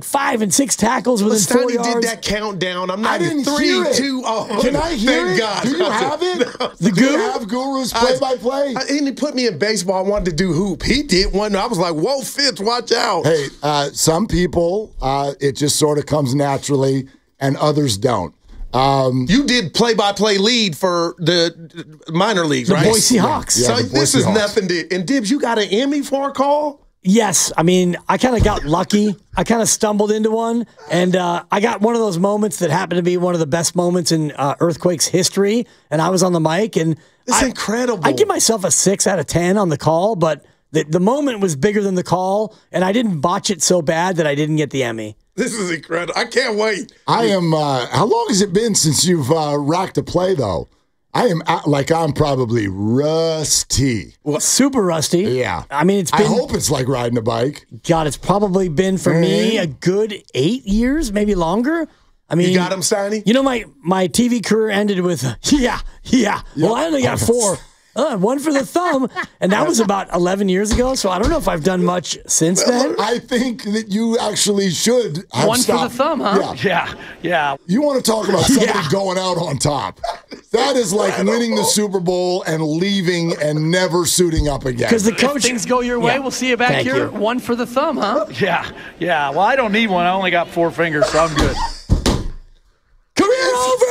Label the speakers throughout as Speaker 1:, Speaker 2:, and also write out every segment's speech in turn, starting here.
Speaker 1: 5 and 6 tackles within 4 yards.
Speaker 2: did that countdown. I'm not
Speaker 3: I didn't
Speaker 2: 3,
Speaker 3: hear it.
Speaker 2: 2. Oh,
Speaker 3: Can I hear
Speaker 2: thank
Speaker 3: it?
Speaker 2: God.
Speaker 3: Do you have it?
Speaker 1: The
Speaker 3: Do you
Speaker 1: Guru?
Speaker 3: have Guru's play-by-play?
Speaker 2: And he put me in baseball. I wanted to do hoop. He did one. I was like, whoa, Fitz, watch out.
Speaker 3: Hey, some people, it just sort of comes naturally, and others don't.
Speaker 2: You did play-by-play lead for the minor leagues,
Speaker 1: The
Speaker 2: right?
Speaker 1: Boise Hawks.
Speaker 3: Yeah,
Speaker 2: So
Speaker 3: the
Speaker 2: this
Speaker 3: Boise
Speaker 2: is
Speaker 3: Hawks.
Speaker 2: nothing to. And Dibs, you got an Emmy for a call?
Speaker 1: Yes. I mean, I kind of got lucky. I kind of stumbled into one, and I got one of those moments that happened to be one of the best moments in Earthquake's history, and I was on the mic, and
Speaker 2: It's incredible.
Speaker 1: I give myself a 6 out of 10 on the call, but the moment was bigger than the call, and I didn't botch it so bad that I didn't get the Emmy.
Speaker 2: This is incredible. I can't wait.
Speaker 3: I am. How long has it been since you've racked a play, though? I am I'm probably rusty.
Speaker 1: Super rusty.
Speaker 3: Yeah.
Speaker 1: I mean,
Speaker 3: I hope it's like riding a bike.
Speaker 1: God, it's probably been for me a good 8 years, maybe longer. I mean,
Speaker 2: You got him, Steiny?
Speaker 1: You know, my TV career ended with yeah. Well, I only got 4. 1 for the thumb, and that was about 11 years ago. So I don't know if I've done much since then.
Speaker 3: I think that you actually should have
Speaker 4: 1 for the
Speaker 3: stopped.
Speaker 4: thumb, huh? Yeah.
Speaker 3: You want to talk about somebody going out on top? That is like winning the Super Bowl and leaving and never suiting up again.
Speaker 1: Because the
Speaker 4: If
Speaker 1: coach,
Speaker 4: things go your way, we'll see you back
Speaker 1: Thank
Speaker 4: here.
Speaker 1: you.
Speaker 4: 1 for the thumb, huh? Yeah. Well, I don't need one. I only got 4 fingers, so I'm good.
Speaker 1: career over.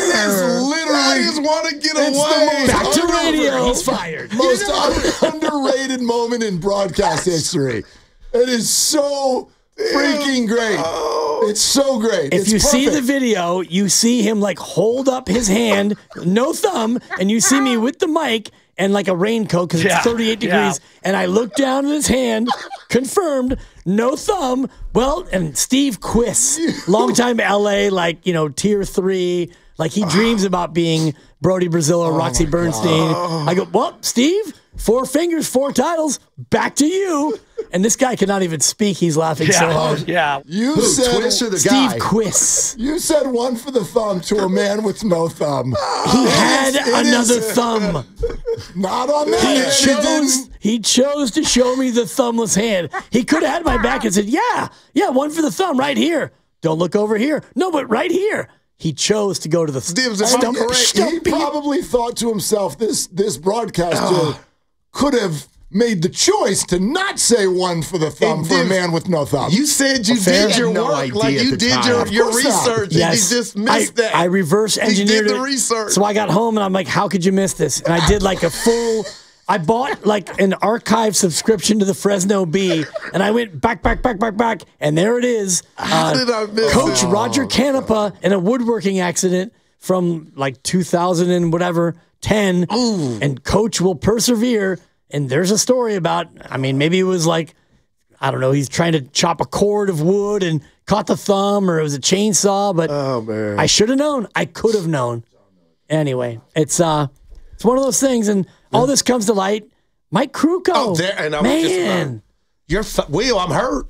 Speaker 2: I just want to get
Speaker 3: It's
Speaker 2: away.
Speaker 3: the
Speaker 1: Back to
Speaker 3: most
Speaker 1: radio. He's fired.
Speaker 3: most underrated moment in broadcast history. It is so freaking great. It's so great.
Speaker 1: If
Speaker 3: It's
Speaker 1: you see the
Speaker 3: perfect.
Speaker 1: video, you see him like hold up his hand, no thumb, and you see me with the mic and like a raincoat because it's 38 degrees. And I look down at his hand, confirmed, no thumb. Well, and Steve Quiss, longtime LA, like, tier 3, like he dreams about being Brody Brazil or Roxy Bernstein. I go, well, Steve, 4 fingers, 4 titles, back to you. And this guy cannot even speak. He's laughing so hard.
Speaker 4: Yeah.
Speaker 3: You
Speaker 2: Who,
Speaker 3: said
Speaker 2: Twist or the
Speaker 1: Steve
Speaker 2: guy?
Speaker 1: Quiss.
Speaker 3: You said 1 for the thumb to a man with no thumb.
Speaker 1: He had
Speaker 3: It
Speaker 1: another
Speaker 3: is-
Speaker 1: thumb.
Speaker 3: Not on that.
Speaker 1: He chose to show me the thumbless hand. He could have had my back and said, yeah, 1 for the thumb right here. Don't look over here. No, but right here. He chose to go to the
Speaker 2: Dibs, if I'm correct,
Speaker 3: He probably thought to himself, this broadcaster could have made the choice to not say 1 for the thumb
Speaker 2: And
Speaker 3: for a
Speaker 2: Dibs,
Speaker 3: man with no thumb.
Speaker 2: You said you did your
Speaker 5: no
Speaker 2: work,
Speaker 5: idea
Speaker 2: like
Speaker 5: at
Speaker 2: you
Speaker 5: the
Speaker 2: did
Speaker 5: time.
Speaker 2: your
Speaker 5: Of
Speaker 3: course not.
Speaker 2: research,
Speaker 1: Yes.
Speaker 2: and you just missed that.
Speaker 1: I reverse engineered
Speaker 2: He did the
Speaker 1: it.
Speaker 2: research.
Speaker 1: So I got home and I'm like, how could you miss this? And I did like a full, I bought like an archive subscription to the Fresno Bee and I went back. And there it is.
Speaker 2: How did I miss
Speaker 1: Coach
Speaker 2: it?
Speaker 1: Roger Canepa in a woodworking accident from like 2000 and whatever, 10. And Coach will persevere. And there's a story about, maybe it was like, I don't know, he's trying to chop a cord of wood and caught the thumb, or it was a chainsaw, but I should have known. I could have known. Anyway, it's one of those things, and all this comes to light. Mike Krukow.
Speaker 2: Oh, there, and I was just about, Will, I'm hurt.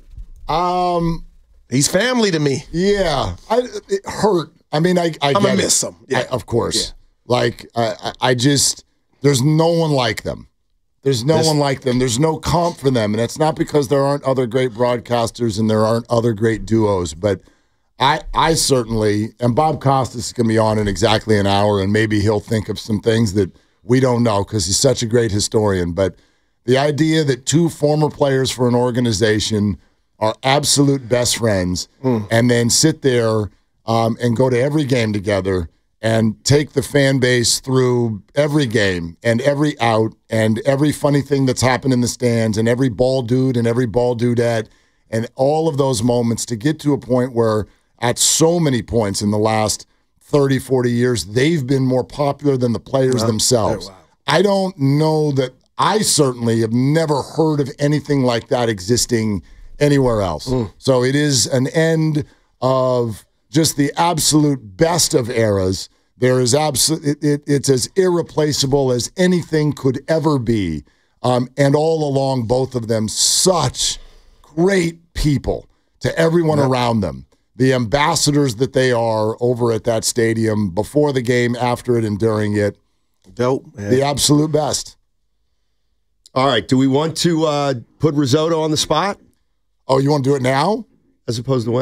Speaker 2: He's family to me.
Speaker 3: Yeah, it hurt. I get
Speaker 2: gonna
Speaker 3: it.
Speaker 2: miss him. Yeah.
Speaker 3: Of course. Yeah. Like, I just, there's no one like them. There's no one like them. There's no comp for them. And it's not because there aren't other great broadcasters and there aren't other great duos. But I certainly, and Bob Costas is going to be on in exactly an hour, and maybe he'll think of some things that we don't know because he's such a great historian. But the idea that 2 former players for an organization are absolute best friends and then sit there and go to every game together and take the fan base through every game and every out and every funny thing that's happened in the stands and every ball dude and every ball dudette and all of those moments to get to a point where at so many points in the last 30, 40 years, they've been more popular than the players themselves. I don't know that I certainly have never heard of anything like that existing anywhere else. So it is an end of just the absolute best of eras. There is it's as irreplaceable as anything could ever be. And all along, both of them, such great people to everyone around them. The ambassadors that they are over at that stadium, before the game, after it, and during it.
Speaker 2: Dope, man.
Speaker 3: The absolute best.
Speaker 5: All right. Do we want to put risotto on the spot
Speaker 3: Oh, you want to do it now?
Speaker 5: as opposed to when?